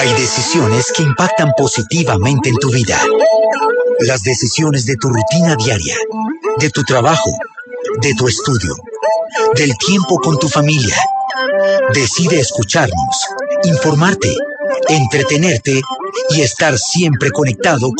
Hay decisiones que impactan positivamente en tu vida. Las decisiones de tu rutina diaria, de tu trabajo, de tu estudio, del tiempo con tu familia. Decide escucharnos, informarte, entretenerte y estar siempre conectado